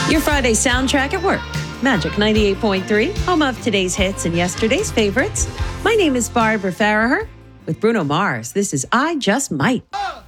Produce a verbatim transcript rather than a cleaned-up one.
Your Friday soundtrack at work. Magic ninety-eight point three, home of today's hits and yesterday's favorites. My name is Barbara Farraher with Bruno Mars. This is I Just Might.